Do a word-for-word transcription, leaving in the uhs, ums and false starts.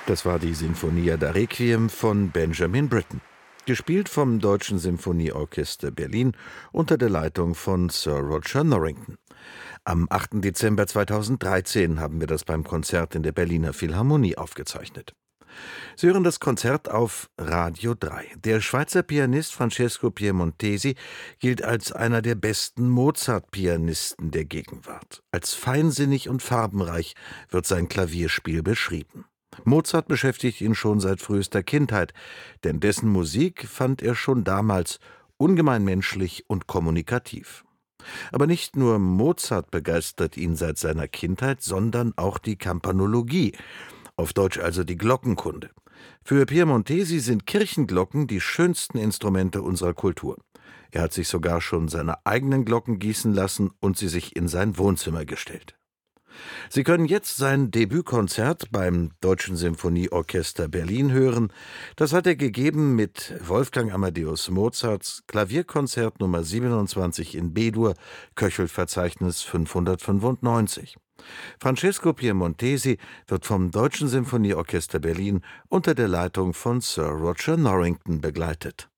Das war die Sinfonia da Requiem von Benjamin Britten, gespielt vom Deutschen Symphonieorchester Berlin unter der Leitung von Sir Roger Norrington. Am achten Dezember zweitausenddreizehn haben wir das beim Konzert in der Berliner Philharmonie aufgezeichnet. Sie hören das Konzert auf Radio drei. Der Schweizer Pianist Francesco Piemontesi gilt als einer der besten Mozart-Pianisten der Gegenwart. Als feinsinnig und farbenreich wird sein Klavierspiel beschrieben. Mozart beschäftigt ihn schon seit frühester Kindheit, denn dessen Musik fand er schon damals ungemein menschlich und kommunikativ. Aber nicht nur Mozart begeistert ihn seit seiner Kindheit, sondern auch die Campanologie, auf Deutsch also die Glockenkunde. Für Piemontesi sind Kirchenglocken die schönsten Instrumente unserer Kultur. Er hat sich sogar schon seine eigenen Glocken gießen lassen und sie sich in sein Wohnzimmer gestellt. Sie können jetzt sein Debütkonzert beim Deutschen Symphonieorchester Berlin hören. Das hat er gegeben mit Wolfgang Amadeus Mozarts Klavierkonzert Nummer siebenundzwanzig in B-Dur, Köchelverzeichnis fünfhundertfünfundneunzig. Francesco Piemontesi wird vom Deutschen Symphonieorchester Berlin unter der Leitung von Sir Roger Norrington begleitet.